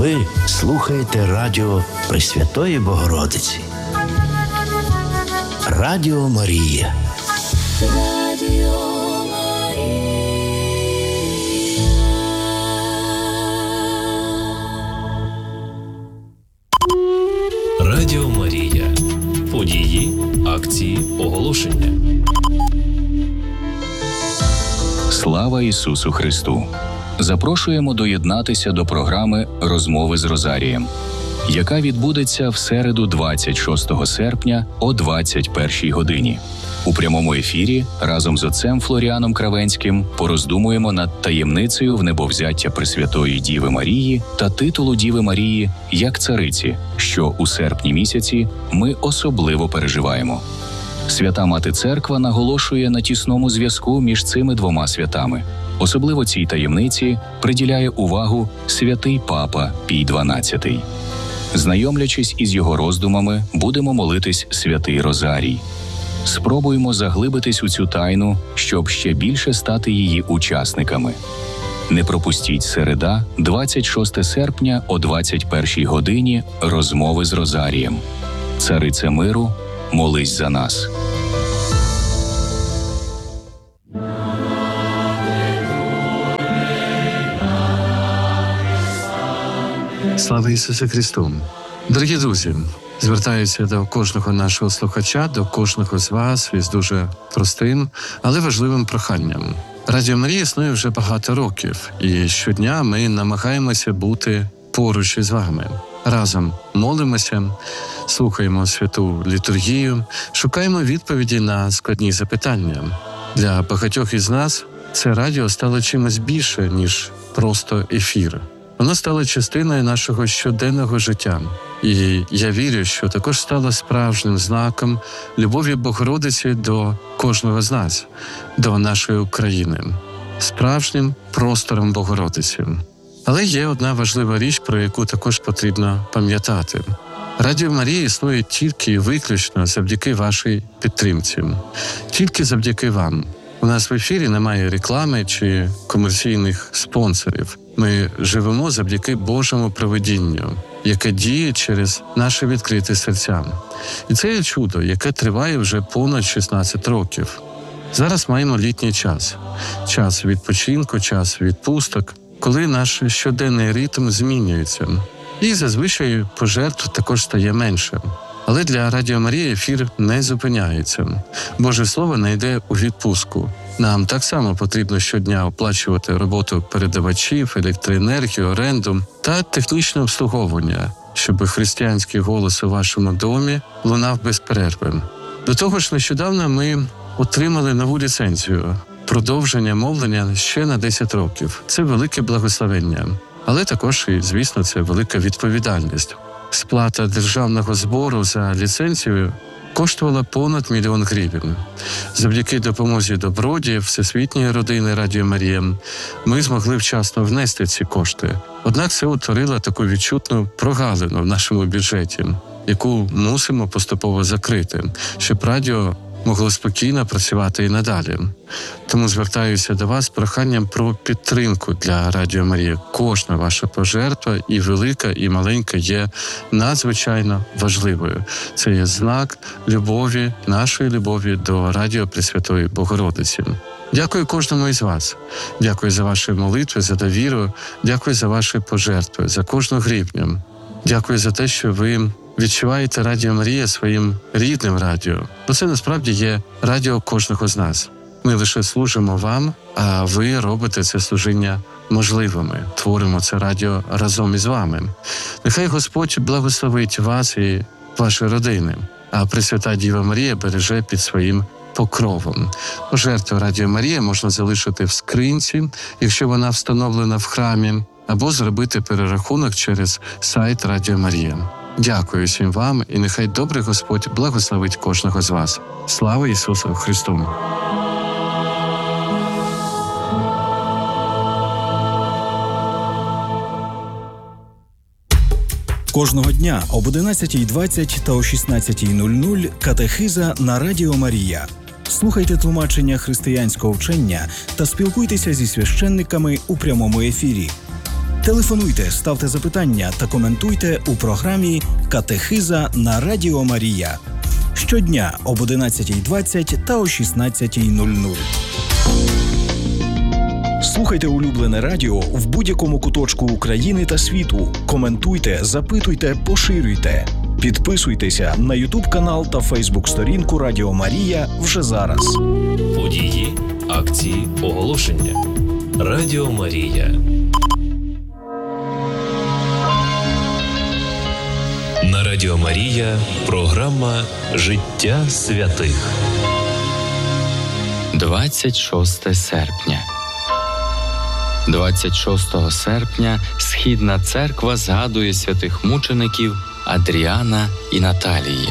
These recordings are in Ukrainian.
Ви слухаєте радіо Пресвятої Богородиці. Радіо Марія. Радіо Марія. Події, акції, оголошення. Слава Ісусу Христу! Запрошуємо доєднатися до програми «Розмови з Розарієм», яка відбудеться в середу 26 серпня о 21 годині. У прямому ефірі разом з отцем Флоріаном Кравенським пороздумуємо над таємницею внебовзяття Пресвятої Діви Марії та титулу Діви Марії як цариці, що у серпні місяці ми особливо переживаємо. Свята Мати Церква наголошує на тісному зв'язку між цими двома святами. Особливо цій таємниці приділяє увагу святий Папа Пій XII. Знайомлячись із його роздумами, будемо молитись святий Розарій. Спробуємо заглибитись у цю тайну, щоб ще більше стати її учасниками. Не пропустіть середа, 26 серпня о 21 годині «Розмови з Розарієм». Царице миру, молись за нас. Слава Ісусу Христу! Дорогі друзі, звертаюся до кожного нашого слухача, до кожного з вас із дуже простим, але важливим проханням. Радіо Марія існує вже багато років, і щодня ми намагаємося бути поруч із вами. Разом молимося, слухаємо святу літургію, шукаємо відповіді на складні запитання. Для багатьох із нас це радіо стало чимось більше, ніж просто ефір. Воно стало частиною нашого щоденного життя. І я вірю, що також стало справжнім знаком любові Богородиці до кожного з нас, до нашої України, справжнім простором Богородиці. Але є одна важлива річ, про яку також потрібно пам'ятати. Радіо Марія існує тільки і виключно завдяки вашій підтримці. Тільки завдяки вам. У нас в ефірі немає реклами чи комерційних спонсорів. Ми живемо завдяки Божому провидінню, яке діє через наші відкриті серця. І це є чудо, яке триває вже понад 16 років. Зараз маємо літній час. Час відпочинку, час відпусток, коли наш щоденний ритм змінюється. І зазвичай пожертв також стає менше. Але для Радіо Марія ефір не зупиняється. Боже Слово не йде у відпустку. Нам так само потрібно щодня оплачувати роботу передавачів, електроенергію, оренду та технічне обслуговування, щоб християнський голос у вашому домі лунав без перерви. До того ж, нещодавно ми отримали нову ліцензію – продовження мовлення ще на 10 років. Це велике благословення. Але також, і, звісно, це велика відповідальність. Сплата державного збору за ліцензію коштувала понад 1 мільйон гривень. Завдяки допомозі добродіїв Всесвітньої родини Радіо Марія ми змогли вчасно внести ці кошти. Однак це утворило таку відчутну прогалину в нашому бюджеті, яку мусимо поступово закрити, щоб радіо могло спокійно працювати і надалі. Тому звертаюся до вас з проханням про підтримку для Радіо Марія. Кожна ваша пожертва, і велика, і маленька, є надзвичайно важливою. Це є знак любові, нашої любові до Радіо Пресвятої Богородиці. Дякую кожному із вас. Дякую за ваші молитви, за довіру. Дякую за ваші пожертви, за кожну гривню. Дякую за те, що ви відчуваєте Радіо Марія своїм рідним радіо. Бо це насправді є радіо кожного з нас. Ми лише служимо вам, а ви робите це служіння можливими. Творимо це радіо разом із вами. Нехай Господь благословить вас і ваші родини, а Пресвята Діва Марія береже під своїм покровом. Пожертву Радіо Марія можна залишити в скринці, якщо вона встановлена в храмі, або зробити перерахунок через сайт Радіо Марія. Дякую всім вам, і нехай добрий Господь благословить кожного з вас. Слава Ісусу Христу! Кожного дня об 11:20 та о 16:00 катехиза на Радіо Марія. Слухайте тлумачення християнського вчення та спілкуйтеся зі священниками у прямому ефірі. Телефонуйте, ставте запитання та коментуйте у програмі «Катехиза» на Радіо Марія. Щодня об 11:20 та о 16:00. Слухайте улюблене радіо в будь-якому куточку України та світу. Коментуйте, запитуйте, поширюйте. Підписуйтеся на YouTube-канал та Facebook-сторінку Радіо Марія вже зараз. Події, акції, оголошення. Радіо Марія. На Радіо Марія програма «Життя святих». 26 серпня. 26 серпня Східна церква згадує святих мучеників Адріана і Наталії.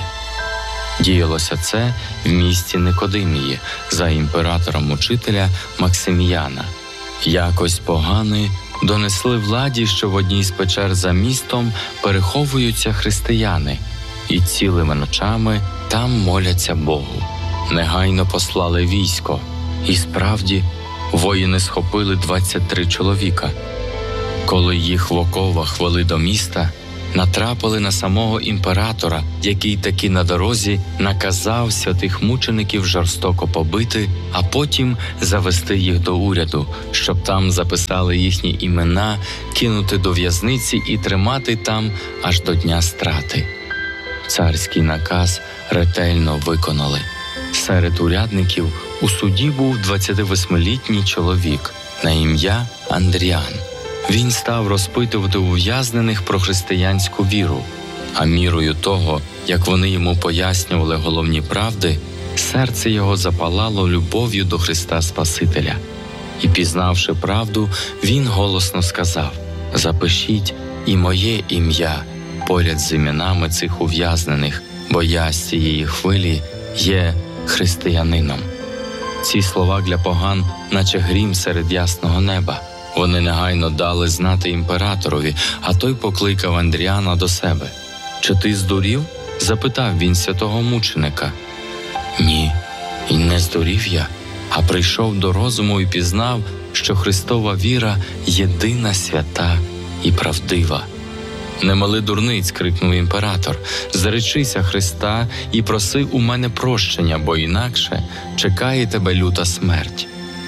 Діялося це в місті Никодимії за імператора-мучителя Максиміяна. Якось погани донесли владі, що в одній з печер за містом переховуються християни і цілими ночами там моляться Богу. Негайно послали військо, і справді воїни схопили 23 чоловіка. Коли їх в оковах вели до міста, натрапили на самого імператора, який таки на дорозі наказав святих мучеників жорстоко побити, а потім завести їх до уряду, щоб там записали їхні імена, кинути до в'язниці і тримати там аж до дня страти. Царський наказ ретельно виконали. Серед урядників у суді був 28-літній чоловік на ім'я Андріан. Він став розпитувати ув'язнених про християнську віру, а мірою того, як вони йому пояснювали головні правди, серце його запалало любов'ю до Христа Спасителя. І, пізнавши правду, він голосно сказав: «Запишіть і моє ім'я поряд з іменами цих ув'язнених, бо я з цієї хвилі є християнином». Ці слова для поган, наче грім серед ясного неба. Вони негайно дали знати імператорові, а той покликав Андріана до себе. «Чи ти здурів?» – запитав він святого мученика. «Ні, і не здурів я, а прийшов до розуму і пізнав, що Христова віра єдина свята і правдива». «Не мали дурниць!» – крикнув імператор. «Зречися Христа і проси у мене прощення, бо інакше чекає тебе люта смерть».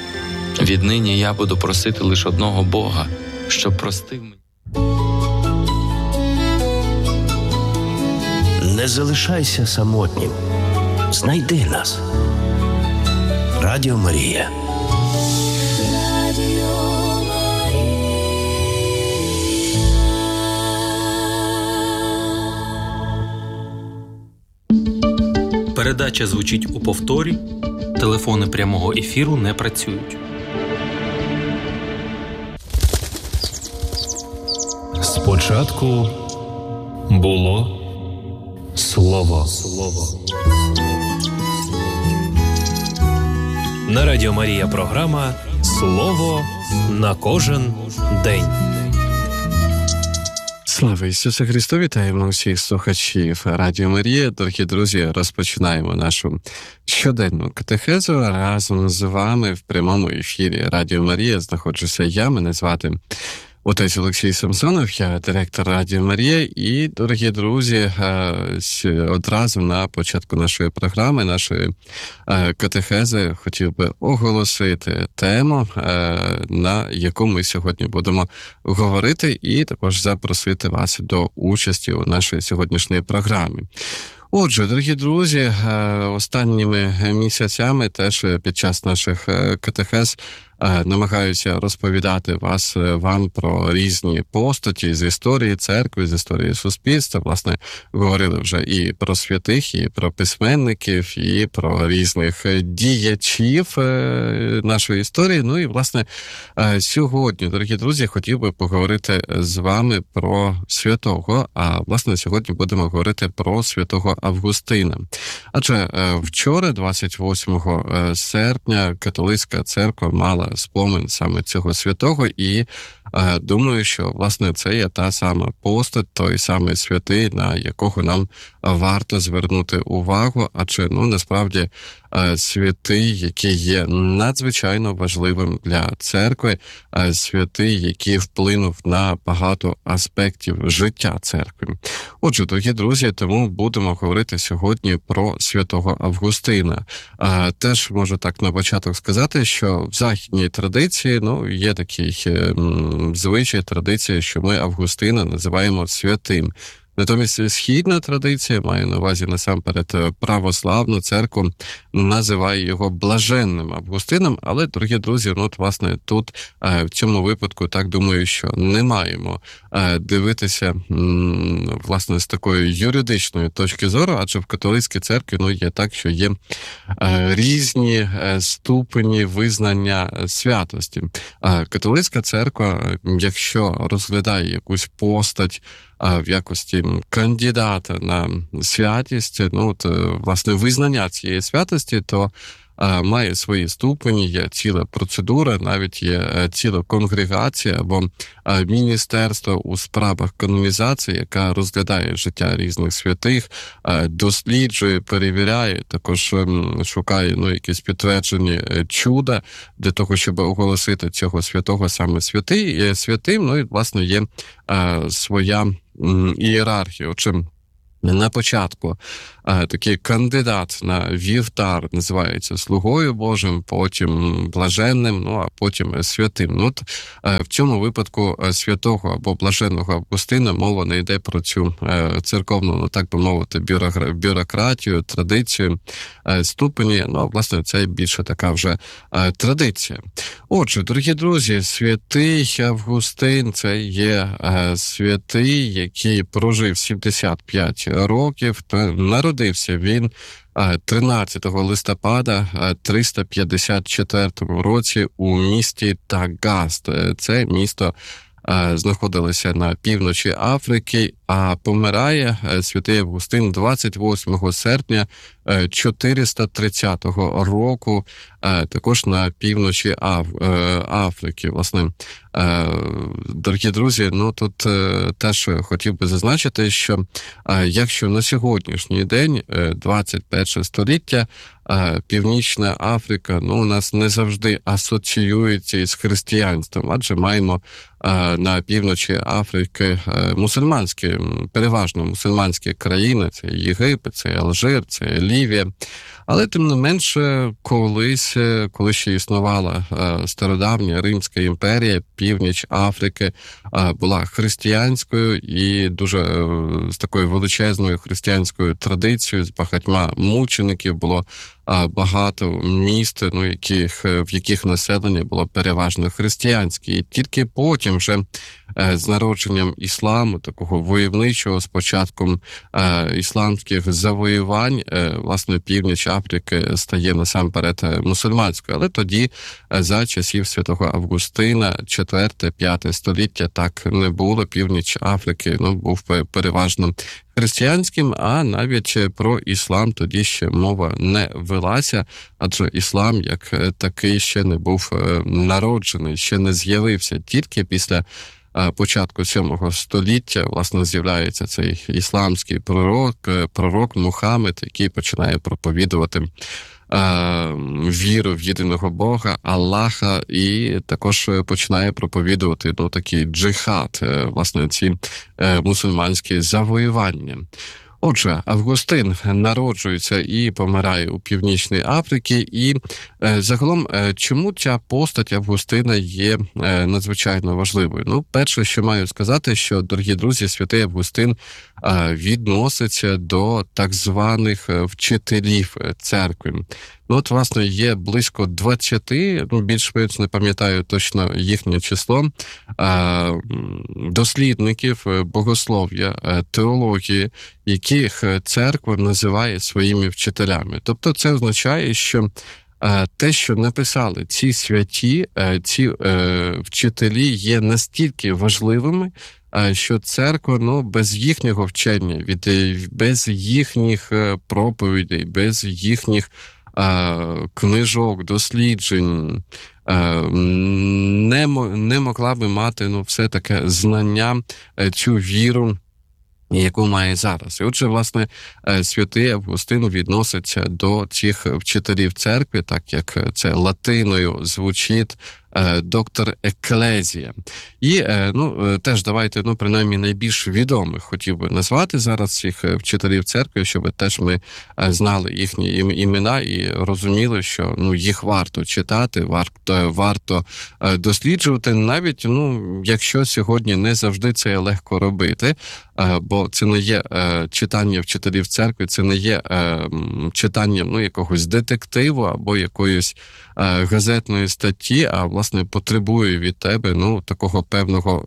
Віднині я буду просити лише одного Бога, щоб простив мені. Не залишайся самотнім. Знайди нас. Радіо Марія. Передача звучить у повторі. Телефони прямого ефіру не працюють. Спочатку було Слово. На Радіо Марія програма «Слово на кожен день». Слава Ісусу Христу! Вітаємо усіх слухачів Радіо Марія. Дорогі друзі, розпочинаємо нашу щоденну катехезу. Разом з вами в прямому ефірі Радіо Марія знаходжуся я, мене звати отець Олексій Самсонов, я директор Радіо Марія. І, дорогі друзі, одразу на початку нашої програми, нашої катехези, хотів би оголосити тему, на яку ми сьогодні будемо говорити, і також запросити вас до участі у нашій сьогоднішній програмі. Отже, дорогі друзі, останніми місяцями теж під час наших катехез намагаюся розповідати вам про різні постаті з історії церкви, з історії суспільства. Власне, говорили вже і про святих, і про письменників, і про різних діячів нашої історії. Ну і, власне, сьогодні, дорогі друзі, хотів би поговорити з вами про святого, а, власне, сьогодні будемо говорити про святого Августина. Адже вчора, 28 серпня, католицька церква мала спомин саме цього святого, і думаю, що, власне, це є та сама постать, той самий святий, на якого нам варто звернути увагу, адже, насправді, святий, який є надзвичайно важливим для церкви, святий, який вплинув на багато аспектів життя церкви. Отже, дорогі друзі, тому будемо говорити сьогодні про святого Августина. Теж можу так на початок сказати, що в західній традиції, є такий звичай, традиція, що ми Августина називаємо святим. Натомість східна традиція, маю на увазі насамперед православну церкву, називає його блаженним Августином, але, дорогі друзі, власне, тут в цьому випадку, так думаю, що не маємо дивитися, власне, з такої юридичної точки зору, адже в католицькій церкві, є так, що є різні ступені визнання святості. Католицька церква, якщо розглядає якусь постать в якості кандидата на святість, власне, визнання цієї святості, то має свої ступені, є ціла процедура, навіть є ціла конгрегація або міністерство у справах канонізації, яка розглядає життя різних святих, досліджує, перевіряє, також шукає якісь підтверджені чуда для того, щоб оголосити цього святого саме святим. І, власне, є своя ієрархія. Отже, на початку такий кандидат на вівтар називається слугою Божим, потім блаженним, а потім святим. В цьому випадку святого або блаженного Августина мова не йде про цю церковну, так би мовити, бюрократію, традицію, ступені. Власне, це більше така вже традиція. Отже, дорогі друзі, святий Августин – це є святий, який прожив 75 років, народився він 13 листопада 354 році у місті Тагаст. Це місто знаходилося на півночі Африки, а помирає святий Августин 28 серпня 430 року, також на півночі Африки. Власне, дорогі друзі, тут теж хотів би зазначити, що якщо на сьогоднішній день, 21 століття, Північна Африка, у нас не завжди асоціюється із християнством, адже маємо на півночі Африки мусульманські, переважно мусульманські країни, це Єгипет, це Алжир, це Лівія. Але, тим не менше, коли ще існувала стародавня Римська імперія, північ Африки була християнською і дуже з такою величезною християнською традицією, з багатьма мучеників, було багато міст, в яких населення було переважно християнське. І тільки потім вже з народженням ісламу, такого войовничого, з початком ісламських завоювань, власне, північ Африки стає насамперед мусульманською. Але тоді, за часів святого Августина, 4-5 століття, так не було. Північ Африки був переважно християнським, а навіть про іслам тоді ще мова не велася, адже іслам як такий ще не був народжений, ще не з'явився. Тільки після початку 7 століття, власне, з'являється цей ісламський пророк Мухаммед, який починає проповідувати віру в єдиного Бога, Аллаха, і також починає проповідувати такий джихад, власне, ці мусульманські завоювання. Отже, Августин народжується і помирає у Північній Африці, і загалом, чому ця постать Августина є надзвичайно важливою? Перше, що маю сказати, що, дорогі друзі, святий Августин відноситься до так званих вчителів церкви. Власне, є близько 20, більш-менш не пам'ятаю точно їхнє число, дослідників богослов'я, теології, яких церква називає своїми вчителями. Тобто це означає, що те, що написали ці святі, ці вчителі є настільки важливими, що церква, без їхнього вчення, без їхніх проповідей, без їхніх книжок, досліджень, не могла би мати все таке знання, цю віру, яку має зараз. І отже, власне, святий Августин відноситься до цих вчителів церкви, так як це латиною звучить доктор еклезія. І, теж давайте, принаймні, найбільш відомих хотів би назвати зараз цих вчителів церкви, щоб теж ми знали їхні імена і розуміли, що, їх варто читати, варто досліджувати, навіть, якщо сьогодні не завжди це легко робити, бо це не є читання вчителів церкви, це не є читанням, якогось детективу або якоїсь газетної статті, а, власне, потребує від тебе, такого певного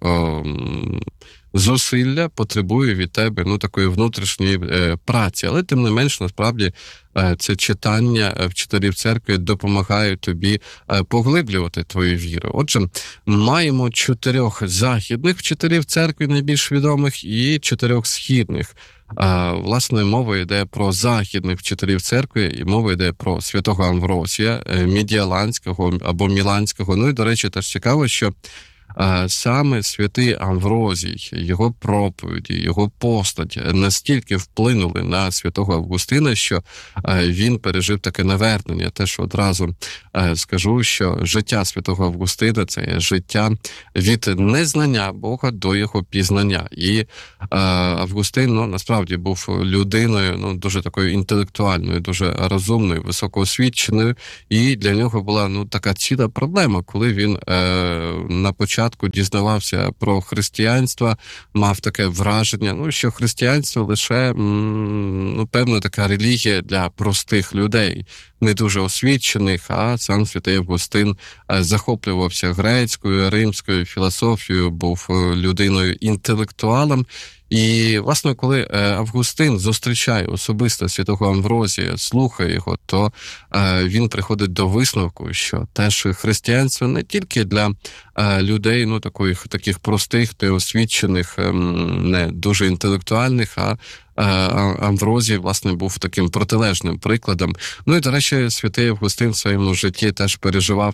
зусилля, потребує від тебе, такої внутрішньої праці. Але, тим не менш, насправді, це читання вчителів церкви допомагає тобі поглиблювати твою віру. Отже, маємо 4 західних вчителів церкви, найбільш відомих, і 4 східних. Власне, мова йде про західних вчителів церкви, і мова йде про святого Амвросія, Медіаланського або Міланського. І, до речі, теж цікаво, що саме святий Амвросій, його проповіді, його постать настільки вплинули на святого Августина, що він пережив таке навернення. Теж одразу скажу, що життя святого Августина – це життя від незнання Бога до його пізнання. І Августин, насправді, був людиною, дуже такою інтелектуальною, дуже розумною, високоосвіченою, і для нього була, така ціла проблема, коли він на початку дізнавався про християнство, мав таке враження, що християнство лише, певна така релігія для простих людей, не дуже освічених, а сам святий Августин захоплювався грецькою, римською філософією, був людиною інтелектуалом. І, власне, коли Августин зустрічає особисто святого Амвросія, слухає його, то він приходить до висновку, що теж християнство не тільки для людей, таких простих, неосвічених, не дуже інтелектуальних, а Амвросій, власне, був таким протилежним прикладом. І, до речі, святий Августин в своєму житті теж переживав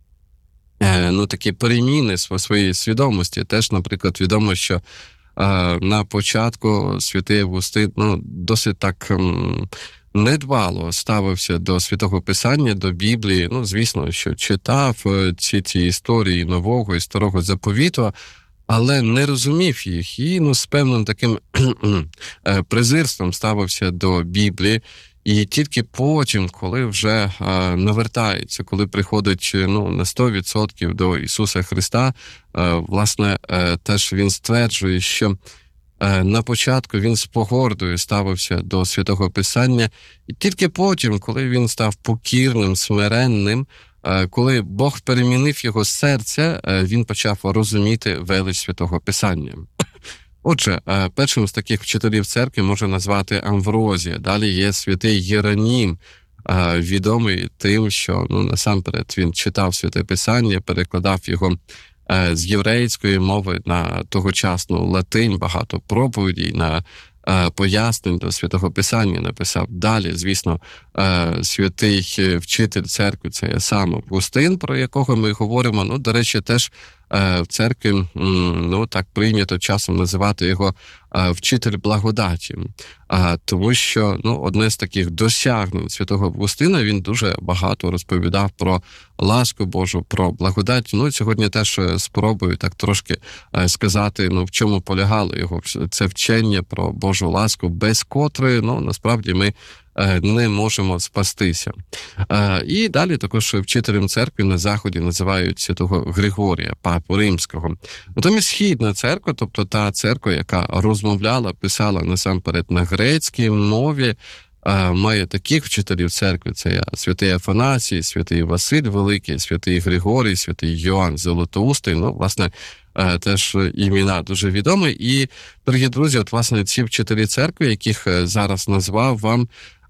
такі переміни в своїй свідомості. Теж, наприклад, відомо, що на початку святий Августин досить так недбало ставився до Святого Писання, до Біблії. Звісно, що читав ці історії Нового і Старого Заповіту, але не розумів їх і з певним таким презирством ставився до Біблії. І тільки потім, коли вже навертається, коли приходить на 100% до Ісуса Христа, власне, теж він стверджує, що на початку він з погордою ставився до Святого Писання, і тільки потім, коли він став покірним, смиренним, коли Бог перемінив його серце, він почав розуміти велич Святого Писання. Отже, першим з таких вчителів церкви можна назвати Амвросія. Далі є святий Єронім, відомий тим, що насамперед він читав Святе Писання, перекладав його з єврейської мови на тогочасну латинь, багато проповідей на пояснень до Святого Писання написав. Далі, звісно, святий вчитель церкви – це сам Августин, про якого ми говоримо. До речі, теж в церкві, так прийнято часом називати його вчитель благодаті. Тому що, одне з таких досягнень святого Августина, він дуже багато розповідав про ласку Божу, про благодать. Сьогодні теж спробую так трошки сказати, в чому полягало його це вчення про Божу ласку, без котрої, насправді ми не можемо спастися. І далі також вчителем церкви на Заході називають святого Григорія, папу римського. Натомість східна церква, тобто та церква, яка розмовляла, писала насамперед на грецькій мові, має таких вчителів церкви. Це святий Афанасій, святий Василь Великий, святий Григорій, святий Йоанн Золотоустий. Власне, теж імена дуже відомі. І, дорогі друзі, власне, ці вчителі церкви, яких зараз назвав вам,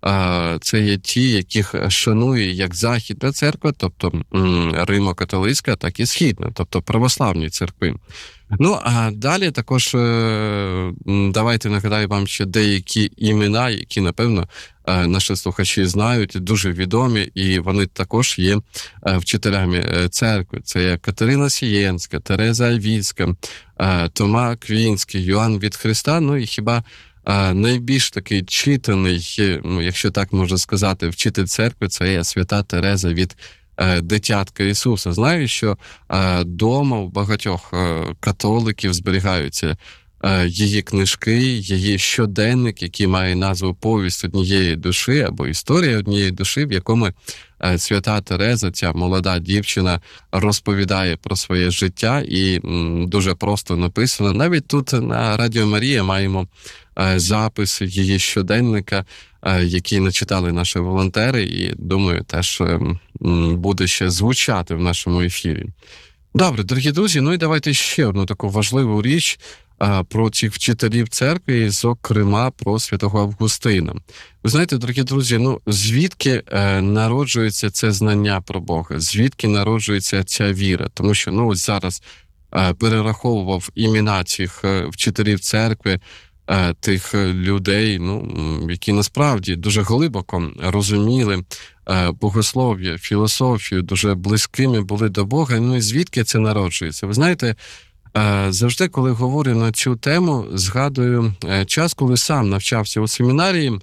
це є ті, яких шанує як Західна церква, тобто Римо-католицька, так і Східна, тобто православні церкви. Ну, а далі також давайте нагадаю вам ще деякі імена, які, напевно, наші слухачі знають, дуже відомі, і вони також є вчителями церкви. Це є Катерина Сієнська, Тереза Авійська, Тома Аквінський, Йоанн від Христа, ну і хіба найбільш такий читаний, ну, якщо так можна сказати, вчитель церкви, це є свята Тереза від Дитятка Ісуса. Знаю, що дома у багатьох католиків зберігаються її книжки, її щоденник, який має назву «Повість однієї душі» або «Історія однієї душі», в якому свята Тереза, ця молода дівчина, розповідає про своє життя, і дуже просто написано. Навіть тут на Радіо Марія маємо запис її щоденника, який начитали наші волонтери, і, думаю, теж буде ще звучати в нашому ефірі. Добре, дорогі друзі, ну і давайте ще одну таку важливу річ про цих вчителів церкви, і, зокрема, про святого Августина. Ви знаєте, дорогі друзі, ну звідки народжується це знання про Бога? Звідки народжується ця віра? Тому що, ну, ось зараз перераховував імена цих вчителів церкви, тих людей, ну, які насправді дуже глибоко розуміли богослов'я, філософію, дуже близькими були до Бога. Ну і звідки це народжується? Ви знаєте, завжди, коли говорю на цю тему, згадую час, коли сам навчався у семінарії,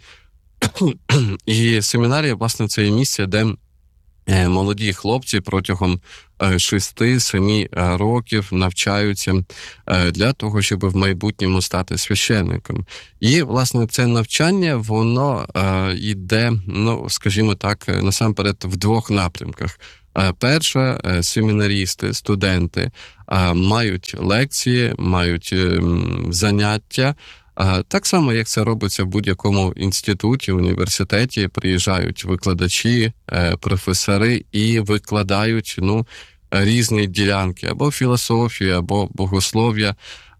і семінарія, власне, це є місце, де молоді хлопці протягом 6-7 років навчаються для того, щоб в майбутньому стати священником. І, власне, це навчання, воно йде, ну, скажімо так, насамперед в двох напрямках. Перше, семінарісти, студенти мають лекції, мають заняття. Так само, як це робиться в будь-якому інституті, університеті, приїжджають викладачі, професори і викладають, ну, різні ділянки, або філософію, або богослов'я.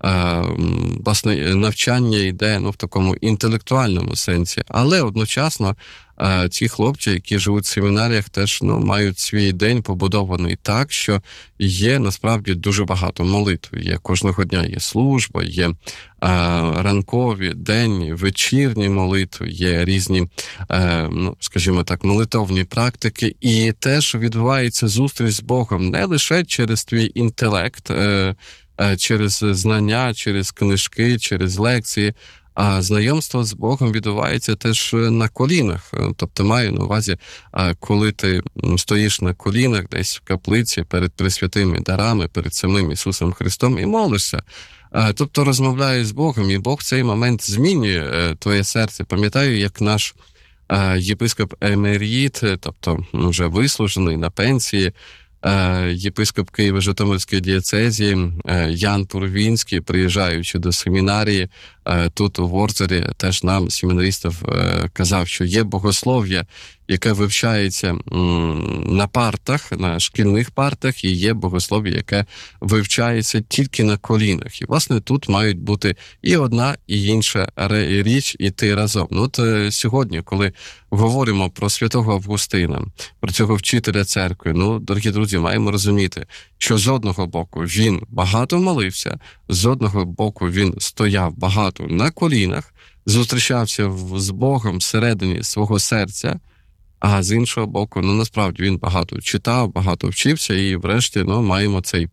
Власне, навчання йде, ну, в такому інтелектуальному сенсі. Але одночасно ці хлопці, які живуть в семінаріях, теж, ну, мають свій день побудований так, що є насправді дуже багато молитв. Є кожного дня є служба, є ранкові, денні, вечірні молитви, є різні, ну, скажімо так, молитовні практики. І теж відбувається зустріч з Богом не лише через твій інтелект, через знання, через книжки, через лекції, а знайомство з Богом відбувається теж на колінах. Тобто маю на увазі, коли ти стоїш на колінах десь в каплиці перед пресвятими дарами, перед самим Ісусом Христом і молишся. Тобто розмовляєш з Богом, і Бог в цей момент змінює твоє серце. Пам'ятаю, як наш єпископ емеріт, тобто вже вислужений на пенсії, єпископ Києво-Житомирської дієцезії Ян Турвінський, приїжджаючи до семінарії тут у Ворзелі, теж нам, семінаристів, казав, що є богослов'я, яке вивчається на партах, на шкільних партах, і є богослов'я, яке вивчається тільки на колінах. І, власне, тут мають бути і одна, і інша річ іти разом. Ну, от сьогодні, коли говоримо про святого Августина, про цього вчителя церкви, ну, дорогі друзі, маємо розуміти, що з одного боку він багато молився, з одного боку він стояв багато на колінах, зустрічався з Богом всередині свого серця, а з іншого боку, ну, насправді він багато читав, багато вчився, і врешті, ну, маємо цей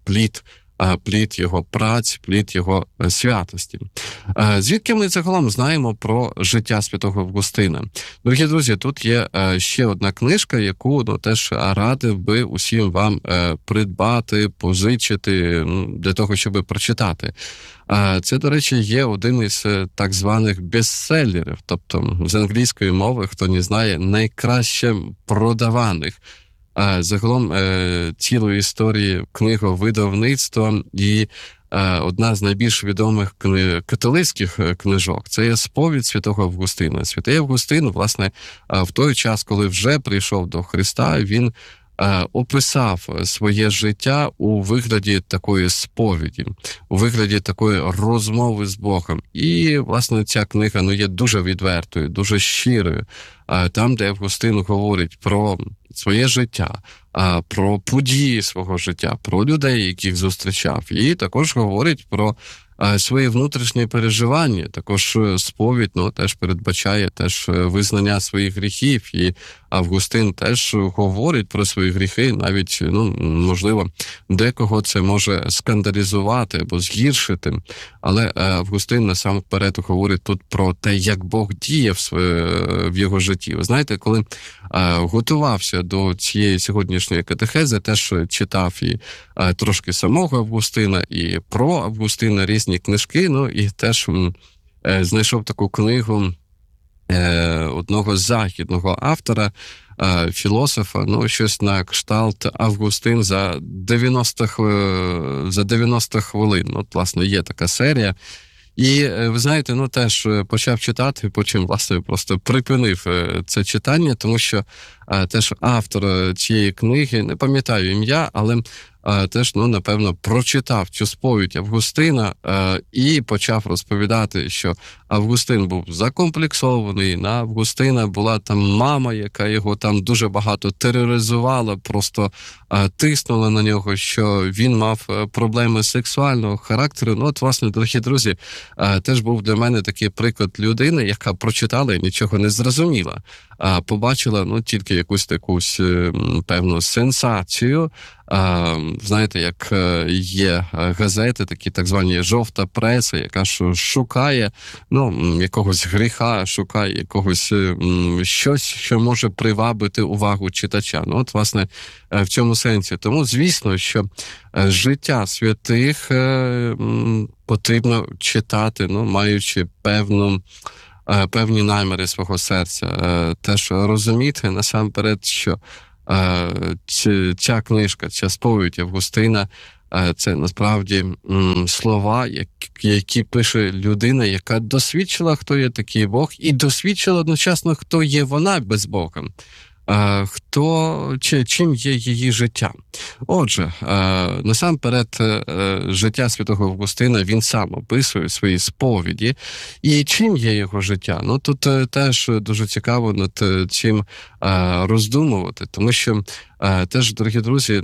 плід його праць, плід його святості. Звідки ми загалом знаємо про життя святого Августина? Дорогі друзі, тут є ще одна книжка, яку, ну, теж радив би усім вам придбати, позичити, для того, щоб прочитати. Це, до речі, є один із так званих бестселерів, тобто з англійської мови, хто не знає, найкраще продаваних. Загалом цілої історії книговидавництва і одна з найбільш відомих католицьких книжок – це є «Сповідь святого Августина». Святий Августин, власне, в той час, коли вже прийшов до Христа, він описав своє життя у вигляді такої сповіді, у вигляді такої розмови з Богом. І, власне, ця книга є дуже відвертою, дуже щирою. Там, де Августин говорить про своє життя, про події свого життя, про людей, яких зустрічав. І також говорить про свої внутрішні переживання. Також сповідь теж передбачає визнання своїх гріхів. І Августин теж говорить про свої гріхи, навіть, можливо, декого це може скандалізувати або згіршити. Але Августин насамперед говорить тут про те, як Бог діє в його житті. Ви знаєте, коли готувався до цієї сьогоднішньої катехези, теж читав і трошки самого Августина, і про Августина різні книжки, і теж знайшов таку книгу одного західного автора, філософа, щось на кшталт Августин за 90 хвилин. Власне, є така серія. І, ви знаєте, теж почав читати, потім, власне, просто припинив це читання, тому що теж автор цієї книги, не пам'ятаю ім'я, але теж, напевно, прочитав цю сповідь Августина і почав розповідати, що Августин був закомплексований, на Августина була там мама, яка його там дуже багато тероризувала, просто тиснула на нього, що він мав проблеми сексуального характеру. Власне, дорогі друзі, теж був для мене такий приклад людини, яка прочитала і нічого не зрозуміла, побачила, тільки якусь таку певну сенсацію. Знаєте, як є газети, такі так звані жовта преса, яка шукає, якогось гріха, шукає якогось щось, що може привабити увагу читача. Власне, в цьому сенсі. Тому, звісно, що життя святих потрібно читати, маючи певні наміри свого серця. Теж розуміти насамперед, що ця книжка, ця сповідь Августина, це насправді слова, які пише людина, яка досвідчила, хто є такий Бог, і досвідчила одночасно, хто є вона без Бога. Чим є її життя. Отже, насамперед, життя святого Августина він сам описує в своїй сповіді. І чим є його життя? Тут теж дуже цікаво над цим роздумувати, тому що теж, дорогі друзі,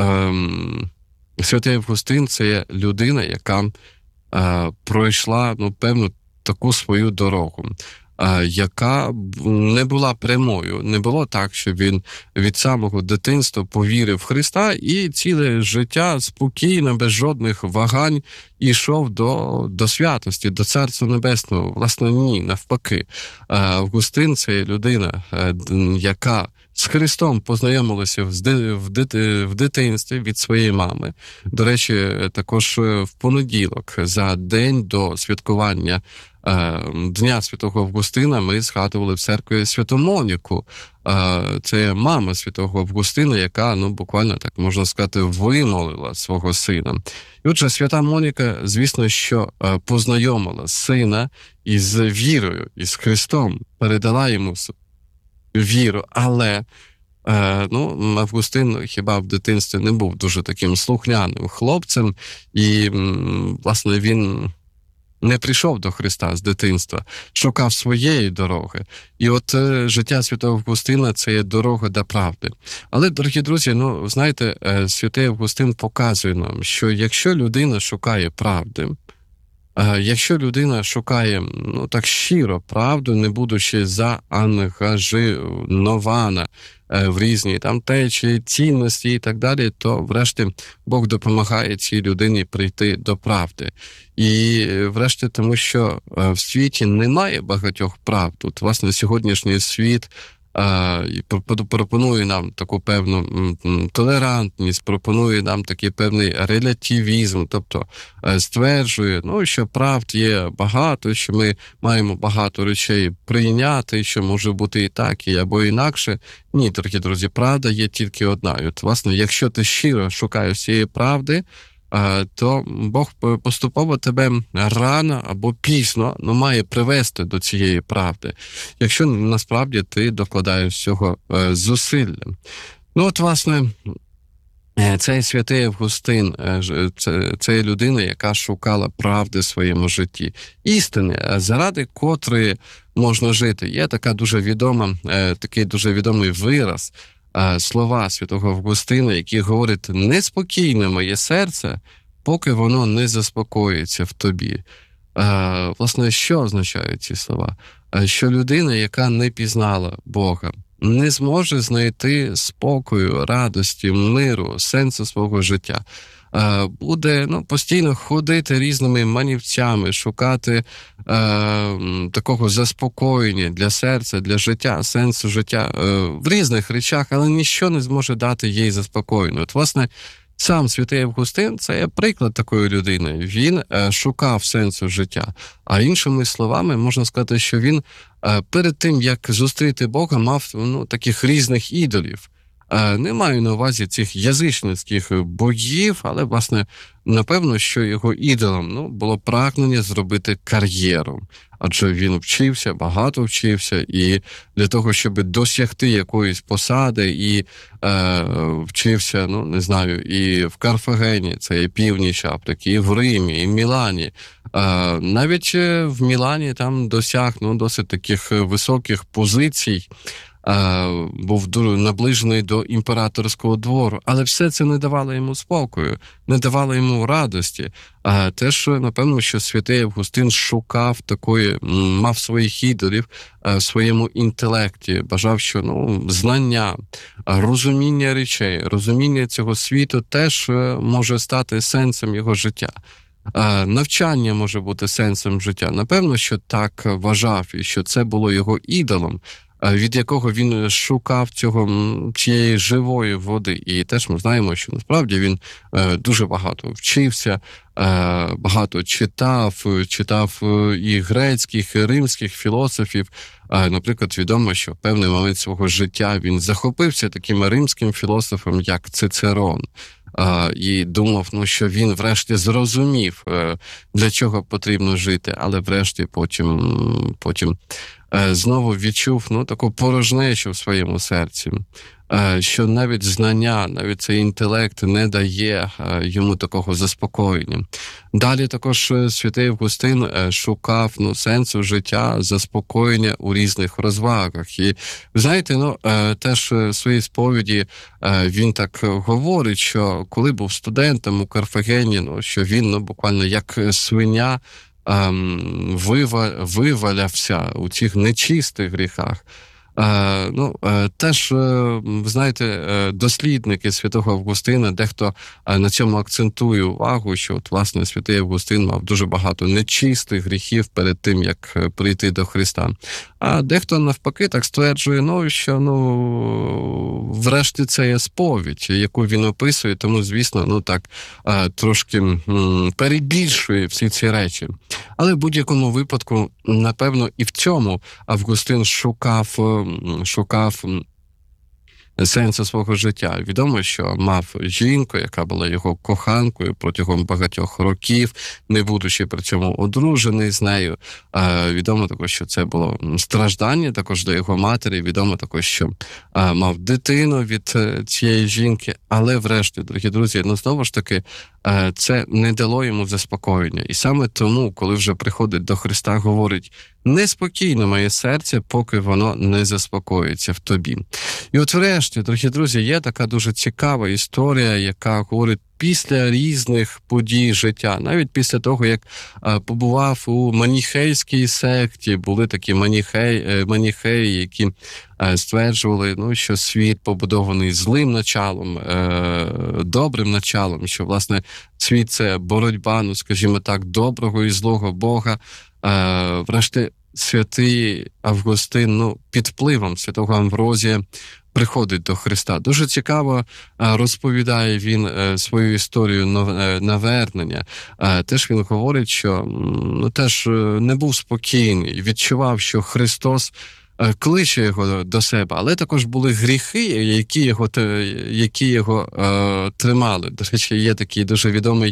святий Августин – це є людина, яка пройшла, певну таку свою дорогу, яка не була прямою. Не було так, що він від самого дитинства повірив в Христа і ціле життя спокійно, без жодних вагань ішов до святості, до Царства Небесного. Власне, ні, навпаки. Августин – це людина, яка з Христом познайомилася в дитинстві від своєї мами. До речі, також в понеділок, за день до святкування Дня Святого Августина, ми згадували в церкві Святу Моніку. Це мама Святого Августина, яка, буквально так можна сказати, вимолила свого сина. І отже, Свята Моніка, звісно, що познайомила сина із вірою, із Христом, передала йому віру, але Августин хіба в дитинстві не був дуже таким слухняним хлопцем, і, власне, він не прийшов до Христа з дитинства, шукав своєї дороги. І от життя святого Августина – це є дорога до правди. Але, дорогі друзі, знаєте, святий Августин показує нам, що якщо людина шукає правди, якщо людина шукає так щиро правду, не будучи заангажована в різні течії, цінності і так далі, то врешті Бог допомагає цій людині прийти до правди. І врешті тому, що в світі немає багатьох правд. Тут, власне, сьогоднішній світ пропонує нам таку певну толерантність, пропонує нам такий певний релятивізм, тобто стверджує, що правд є багато, що ми маємо багато речей прийняти, що може бути і так, і або інакше. Ні, дорогі друзі, правда є тільки одна. І от, власне, якщо ти щиро шукаєш цієї правди, то Бог поступово тебе рано або пізно має привести до цієї правди, якщо насправді ти докладаєш цього зусилля. Ну, от, власне, цей святий Августин, це людина, яка шукала правди в своєму житті, істини, заради котрої можна жити. Є така такий дуже відомий вираз, слова святого Августина, які говорять: «Неспокійне моє серце, поки воно не заспокоїться в тобі». Власне, що означають ці слова? Що людина, яка не пізнала Бога, не зможе знайти спокою, радості, миру, сенсу свого життя. Буде постійно ходити різними манівцями, шукати такого заспокоєння для серця, для життя, сенсу життя в різних речах, але ніщо не зможе дати їй заспокоєння. От, власне, сам святий Августин – це є приклад такої людини. Він шукав сенсу життя. А іншими словами, можна сказати, що він перед тим, як зустріти Бога, мав таких різних ідолів. Не маю на увазі цих язичницьких богів, але, власне, напевно, що його ідолом було прагнення зробити кар'єру. Адже він вчився, багато вчився, і для того, щоб досягти якоїсь посади, і вчився, і в Карфагені, це є північ Африки, і в Римі, і в Мілані. Навіть в Мілані там досяг досить таких високих позицій, був дуже наближений до імператорського двору, але все це не давало йому спокою, не давало йому радості. Теж, напевно, що святий Августин шукав мав своїх ідолів в своєму інтелекті, бажав, що знання, розуміння речей, розуміння цього світу теж може стати сенсом його життя. Навчання може бути сенсом життя. Напевно, що так вважав, і що це було його ідолом, від якого він шукав цієї живої води. І теж ми знаємо, що насправді він дуже багато вчився, багато читав і грецьких, і римських філософів. Наприклад, відомо, що в певний момент свого життя він захопився таким римським філософом, як Цицерон. І думав, що він врешті зрозумів, для чого потрібно жити, але врешті потім знову відчув таку порожнечу в своєму серці, що навіть знання, навіть цей інтелект не дає йому такого заспокоєння. Далі також святий Августин шукав сенсу життя, заспокоєння у різних розвагах. І, ви знаєте, теж в своїй сповіді він так говорить, що коли був студентом у Карфагені, що він буквально як свиня вивалявся у цих нечистих гріхах. Теж, знаєте, дослідники святого Августина, дехто на цьому акцентує увагу, що власне святий Августин мав дуже багато нечистих гріхів перед тим, як прийти до Христа. А дехто навпаки так стверджує, що врешті це є сповідь, яку він описує, тому, звісно, так трошки перебільшує всі ці речі. Але в будь-якому випадку, напевно, і в цьому Августин шукав сенсу свого життя. Відомо, що мав жінку, яка була його коханкою протягом багатьох років, не будучи при цьому одружений з нею. Відомо також, що це було страждання також до його матері. Відомо також, що мав дитину від цієї жінки. Але врешті, дорогі друзі, знову ж таки, це не дало йому заспокоєння. І саме тому, коли вже приходить до Христа, говорить: «Неспокійне моє серце, поки воно не заспокоїться в тобі». І от врешті, дорогі друзі, є така дуже цікава історія, яка говорить після різних подій життя, навіть після того, як побував у маніхейській секті, були такі маніхеї, які стверджували, що світ побудований злим началом, добрим началом, що, власне, світ – це боротьба, скажімо так, доброго і злого Бога. Врешті, святий Августин, під впливом святого Амврозія приходить до Христа. Дуже цікаво розповідає він свою історію навернення. Теж він говорить, що теж не був спокійний, відчував, що Христос кличе його до себе, але також були гріхи, які його тримали. До речі, є такий дуже відомий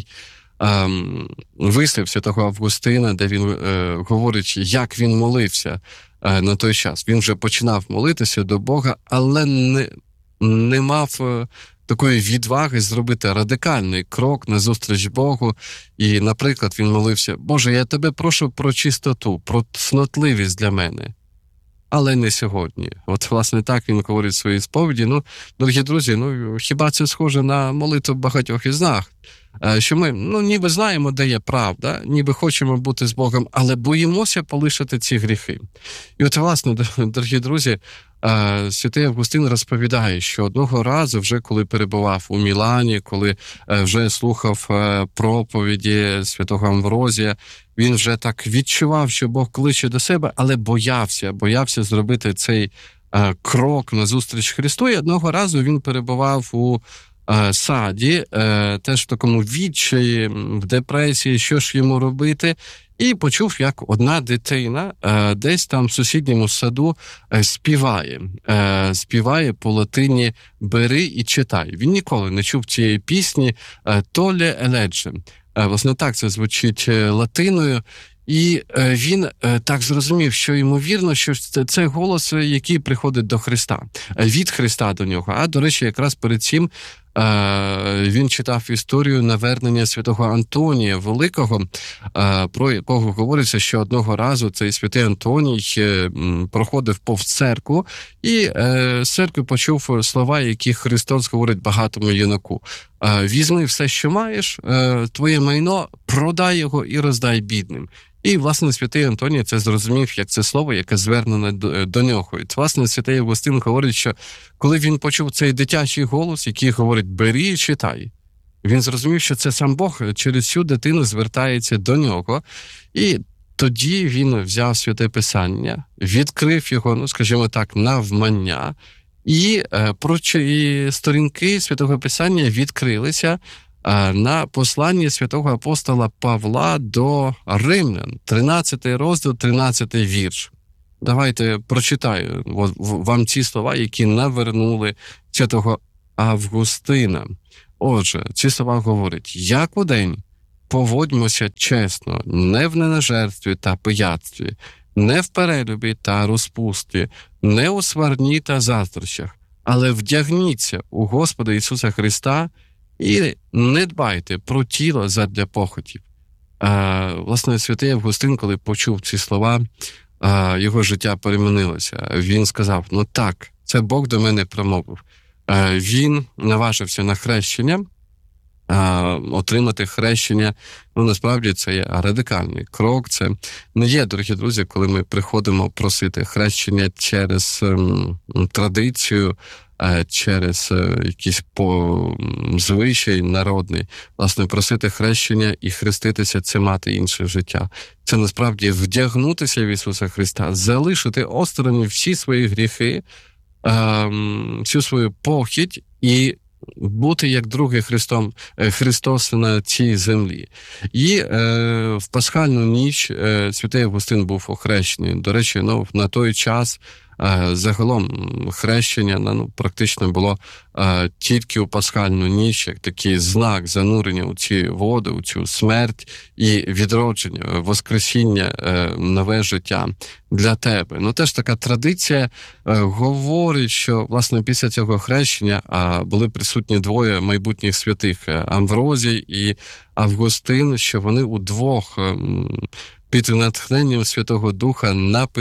вислів святого Августина, де він говорить, як він молився на той час. Він вже починав молитися до Бога, але не мав такої відваги зробити радикальний крок назустріч Богу. І, наприклад, він молився: Боже, я тебе прошу про чистоту, про цнотливість для мене. Але не сьогодні. От, власне, так він говорить в своїй сповіді. Дорогі друзі, хіба це схоже на молитву багатьох із нас? Що ми, ніби знаємо, де є правда, ніби хочемо бути з Богом, але боїмося полишити ці гріхи. І от, власне, дорогі друзі, святий Августин розповідає, що одного разу, вже коли перебував у Мілані, коли вже слухав проповіді святого Амврозія, він вже так відчував, що Бог кличе до себе, але боявся зробити цей крок назустріч Христу. І одного разу він перебував у саді, теж в такому відчаї, в депресії, що ж йому робити. І почув, як одна дитина десь там в сусідньому саду співає по латині «Бери і читай». Він ніколи не чув цієї пісні «Толе еледже». Власне, так це звучить латиною. І він так зрозумів, що ймовірно, що це голос, який приходить до Христа, від Христа до нього. А, до речі, якраз перед цим він читав історію навернення святого Антонія Великого, про якого говориться, що одного разу цей святий Антоній проходив повз церкву, і з церкви почув слова, які Христос говорить багатому юнаку. «Візьми все, що маєш, твоє майно, продай його і роздай бідним». І, власне, святий Антоній це зрозумів, як це слово, яке звернене до нього. І, власне, святий Августин говорить, що коли він почув цей дитячий голос, який говорить «бери і читай», він зрозумів, що це сам Бог через цю дитину звертається до нього. І тоді він взяв Святе Писання, відкрив його, скажімо так, навмання, і сторінки Святого Писання відкрилися на посланні святого апостола Павла до римлян, 13 розділ, 13 вірш. Давайте прочитаю вам ці слова, які навернули святого Августина. Отже, ці слова говорять: «Як удень поводьмося чесно, не в ненажерстві та пияцтві, не в перелюбі та розпусті, не у сварні та заздрощах, але вдягніться у Господа Ісуса Христа і не дбайте про тіло задля похотів». Власне, святий Августин, коли почув ці слова, його життя перемінилося. Він сказав: так, це Бог до мене промовив. Він наважився на хрещення, отримати хрещення. Насправді це є радикальний крок. Це не є, дорогі друзі, коли ми приходимо просити хрещення через традицію, через якийсь звичай народний. Власне, просити хрещення і хреститися – це мати інше життя. Це насправді вдягнутися в Ісуса Христа, залишити осторонь всі свої гріхи, всю свою похідь і бути як другий Христос на цій землі. І в пасхальну ніч святий Августин був охрещений. До речі, на той час загалом хрещення практично було тільки у пасхальну ніч, як такий знак занурення у ці води, у цю смерть і відродження, воскресіння, нове життя для тебе. Теж така традиція говорить, що, власне, після цього хрещення були присутні двоє майбутніх святих, Амврозій і Августин, що вони удвох під натхненням Святого Духа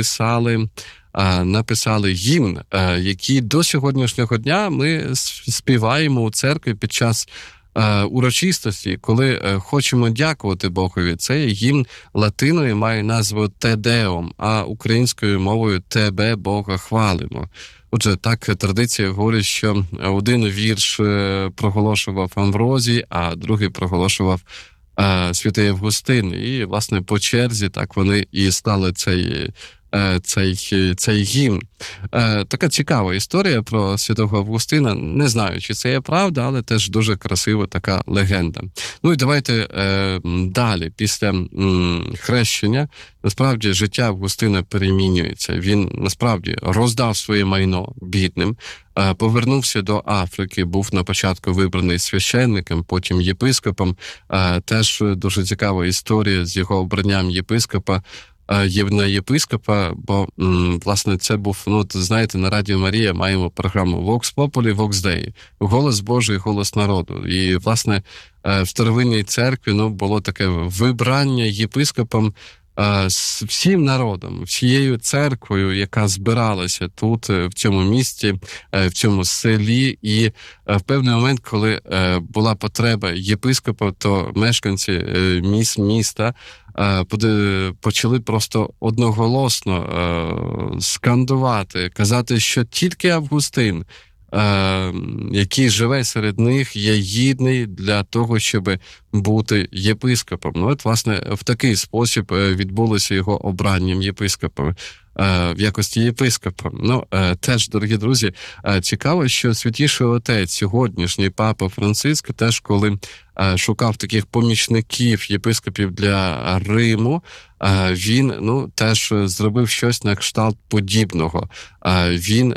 написали гімн, який до сьогоднішнього дня ми співаємо у церкві під час урочистості, коли хочемо дякувати Богові. Цей гімн латиною має назву «Те Деум», а українською мовою «Тебе, Бога, хвалимо». Отже, так традиція говорить, що один вірш проголошував Амврозій, а другий проголошував святий Августин. І, власне, по черзі так вони і стали цей гімн. Така цікава історія про святого Августина. Не знаю, чи це є правда, але теж дуже красива така легенда. І давайте далі. Після хрещення, насправді, життя Августина перемінюється. Він, насправді, роздав своє майно бідним, повернувся до Африки, був на початку вибраний священником, потім єпископом. Теж дуже цікава історія з його обранням єпископа. на єпископа, бо, власне, це був, знаєте, на Радіо Марія маємо програму Vox Populi, Vox Dei, голос Божий, голос народу. І, власне, в старовинній церкві було таке вибрання єпископом з всім народом, всією церквою, яка збиралася тут, в цьому місті, в цьому селі. І в певний момент, коли була потреба єпископа, то мешканці міста почали просто одноголосно скандувати, казати, що тільки Августин, який живе серед них, є гідний для того, щоб бути єпископом. Власне, в такий спосіб відбулося його обранням єпископом, в якості єпископа. Теж, дорогі друзі, цікаво, що Святіший Отець, сьогоднішній Папа Франциск, теж коли шукав таких помічників, єпископів для Риму, він теж зробив щось на кшталт подібного. Він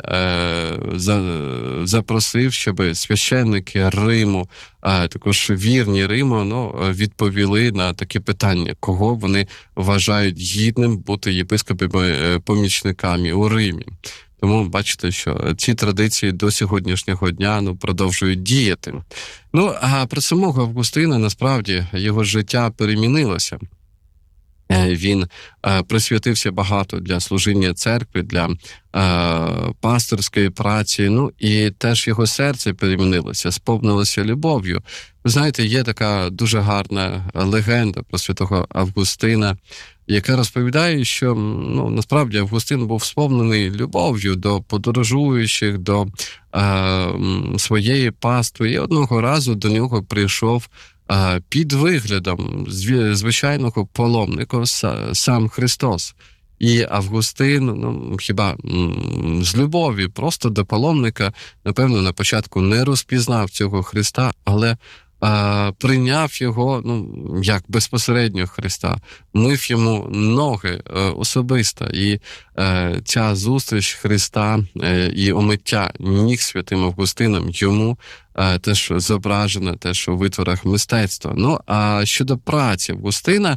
запросив, щоб священники Риму, також вірні Риму, відповіли на таке питання, кого вони вважають гідним бути єпископами-помічниками у Римі. Тому бачите, що ці традиції до сьогоднішнього дня продовжують діяти. А про самого Августина, насправді, його життя перемінилося. Він присвятився багато для служіння церкви, для пасторської праці, і теж його серце перемінилося, сповнилося любов'ю. Ви знаєте, є така дуже гарна легенда про святого Августина, яка розповідає, що насправді Августин був сповнений любов'ю до подорожуючих, до своєї пастви. І одного разу до нього прийшов під виглядом звичайного паломника сам Христос. І Августин, хіба з любові просто до паломника, напевно, на початку не розпізнав цього Христа, але прийняв його, як безпосередньо Христа, мив йому ноги особисто. І ця зустріч Христа і омиття ніг святим Августином йому теж зображена теж у витворах мистецтва. А щодо праці Августина,